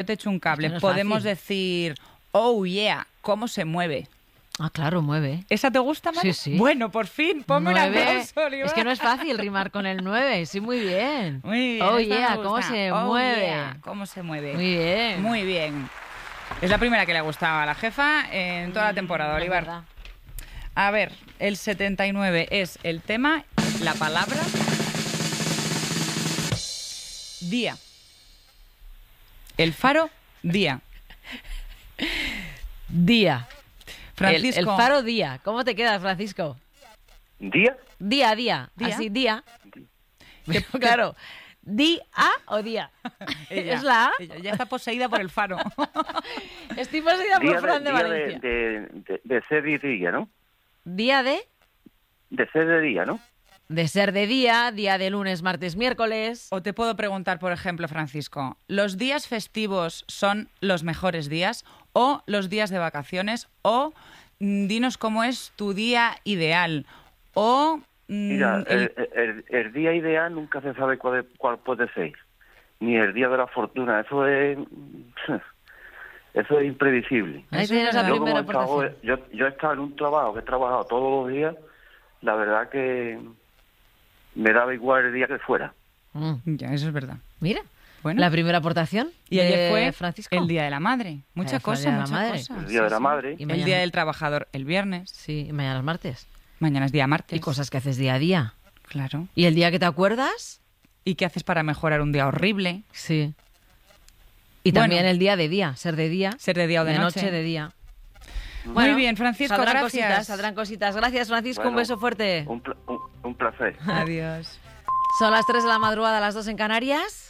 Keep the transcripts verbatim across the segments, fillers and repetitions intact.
te echo un cable. No es Podemos fácil. decir, oh yeah, ¿cómo se mueve? Ah, claro, mueve. ¿Esa te gusta, Mari? Sí, sí. Bueno, por fin, ponme un Nueve. aplauso, Oliva. Es que no es fácil rimar con el nueve. Sí, muy bien. Muy bien. Oh, esta me yeah, gusta. ¿cómo se Oh, mueve? yeah, ¿cómo se mueve? Muy bien. Muy bien. Es la primera que le gustaba a la jefa en toda la temporada, Mm, es Olivar. verdad. A ver, el setenta y nueve es el tema, la palabra día. El faro, día. Día. Francisco. El, el faro día. ¿Cómo te quedas, Francisco? ¿Día? Día, día. Día. Así, día. Pero, claro, ¿di a o día? Ella, ¿Es la A? ella ya está poseída por el faro. Estoy poseída por Día, de, Fran de día Valencia. de, de, de, de ser y día, ¿no? Día de... De ser de día, ¿no? De ser de día, día de lunes, martes, miércoles. O te puedo preguntar, por ejemplo, Francisco, ¿los días festivos son los mejores días o los días de vacaciones? O mm, dinos cómo es tu día ideal. O mm, Mira, el- el, el, el día ideal nunca se sabe cuál, es- cuál puede ser. Ni el día de la fortuna. Eso es... Eso es imprevisible. Ahí Eso tienes es la verdad. Yo, como primera he estado- aportación. yo, yo he estado en un trabajo que he trabajado todos los días, la verdad que me daba igual el día que fuera. Mm, Ya, eso es verdad. Mira, Bueno, la primera aportación y de ayer fue Francisco. el Día de la Madre. Mucha Ayer fue el cosa, Día de la mucha Madre. cosa. El Día de la Madre. Y El mañana- Día del Trabajador el viernes. Sí, y mañana es martes. Mañana es día martes. Y cosas que haces día a día. Claro. ¿Y el día que te acuerdas? ¿Y qué haces para mejorar un día horrible? Sí. Y Bueno. también el día de día, ser de día. Ser de día o de, noche. de día. Muy bien, Francisco, saldrán gracias. Cositas, saldrán cositas. Gracias, Francisco. un Bueno, beso fuerte. Un, pla- un, un placer. Adiós. Son las tres de la madrugada, las dos en Canarias.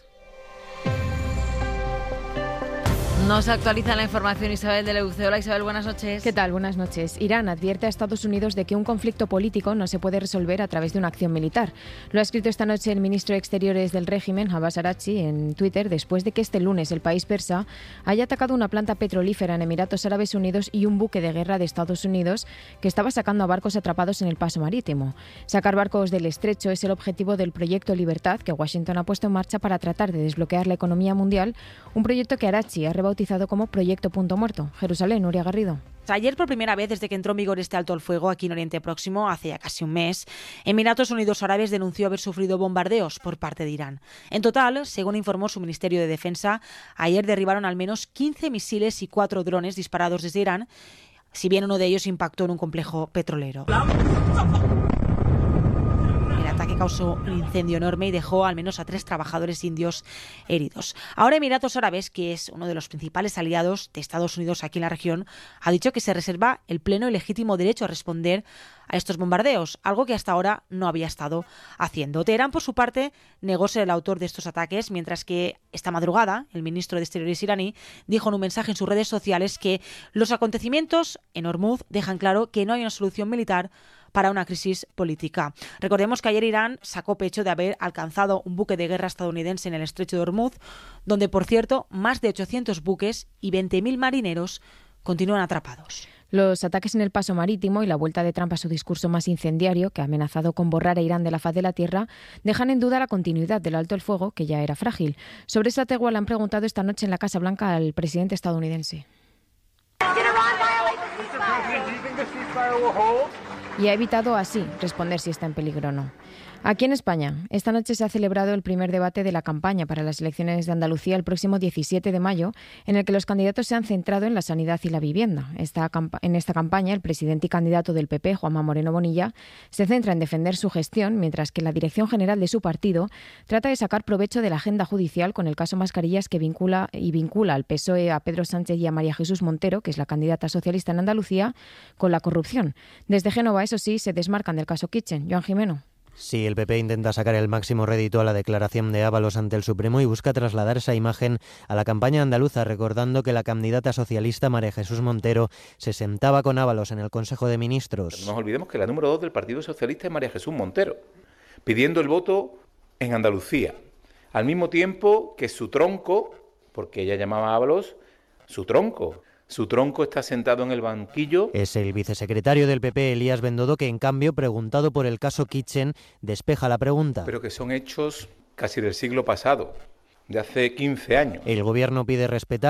Nos actualiza la información Isabel de Leuce. Hola, Isabel, buenas noches. ¿Qué tal? Buenas noches. Irán advierte a Estados Unidos de que un conflicto político no se puede resolver a través de una acción militar. Lo ha escrito esta noche el ministro de Exteriores del régimen, Abbas Araghchi, en Twitter, después de que este lunes el país persa haya atacado una planta petrolífera en Emiratos Árabes Unidos y un buque de guerra de Estados Unidos que estaba sacando a barcos atrapados en el paso marítimo. Sacar barcos del estrecho es el objetivo del proyecto Libertad que Washington ha puesto en marcha para tratar de desbloquear la economía mundial, un proyecto que Araghchi ha rebautizado como Proyecto Punto Muerto. Jerusalén, Nuria Garrido. Ayer, por primera vez desde que entró en vigor este alto al fuego aquí en Oriente Próximo, hace ya casi un mes, Emiratos Unidos Árabes denunció haber sufrido bombardeos por parte de Irán. En total, según informó su Ministerio de Defensa, ayer derribaron al menos quince misiles y cuatro drones disparados desde Irán, si bien uno de ellos impactó en un complejo petrolero. El ataque causó un incendio enorme y dejó al menos a tres trabajadores indios heridos. Ahora Emiratos Árabes, que es uno de los principales aliados de Estados Unidos aquí en la región, ha dicho que se reserva el pleno y legítimo derecho a responder a estos bombardeos, algo que hasta ahora no había estado haciendo. Teherán, por su parte, negó ser el autor de estos ataques, mientras que esta madrugada el ministro de Exteriores iraní dijo en un mensaje en sus redes sociales que los acontecimientos en Hormuz dejan claro que no hay una solución militar para una crisis política. Recordemos que ayer Irán sacó pecho de haber alcanzado un buque de guerra estadounidense en el estrecho de Hormuz, donde, por cierto, más de ochocientos buques y veinte mil marineros continúan atrapados. Los ataques en el paso marítimo y la vuelta de Trump a su discurso más incendiario, que ha amenazado con borrar a Irán de la faz de la tierra, dejan en duda la continuidad del alto el fuego, que ya era frágil. Sobre esa tregua le han preguntado esta noche en la Casa Blanca al presidente estadounidense. Y ha evitado así responder si está en peligro o no. Aquí en España, esta noche se ha celebrado el primer debate de la campaña para las elecciones de Andalucía el próximo diecisiete de mayo, en el que los candidatos se han centrado en la sanidad y la vivienda. Esta campa- en esta campaña, el presidente y candidato del P P, Juanma Moreno Bonilla, se centra en defender su gestión, mientras que la dirección general de su partido trata de sacar provecho de la agenda judicial con el caso Mascarillas que vincula y vincula al P S O E a Pedro Sánchez y a María Jesús Montero, que es la candidata socialista en Andalucía, con la corrupción. Desde Génova, eso sí, se desmarcan del caso Kitchen. Joan Jimeno. Sí, el P P intenta sacar el máximo rédito a la declaración de Ábalos ante el Supremo y busca trasladar esa imagen a la campaña andaluza, recordando que la candidata socialista María Jesús Montero se sentaba con Ábalos en el Consejo de Ministros. No nos olvidemos que la número dos del Partido Socialista es María Jesús Montero, pidiendo el voto en Andalucía, al mismo tiempo que su tronco, porque ella llamaba a Ábalos su tronco, Su tronco está sentado en el banquillo. Es el vicesecretario del P P, Elías Bendodo, que en cambio, preguntado por el caso Kitchen, despeja la pregunta. Pero que son hechos casi del siglo pasado. de hace quince años. El Gobierno pide respetar